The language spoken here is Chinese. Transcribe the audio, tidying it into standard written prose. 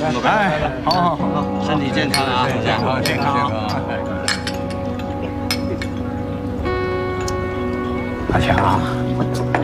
哎，好， 身体健康啊， 健康。阿强，